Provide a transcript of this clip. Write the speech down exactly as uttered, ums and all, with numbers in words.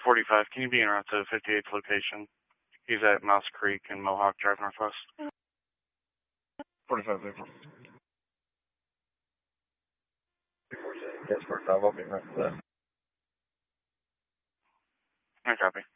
forty-five, can you be en route to fifty-eighth location? He's at Mouse Creek and Mohawk Drive Northwest. forty-five, April. Yes, forty-five, I'll be right there. I copy.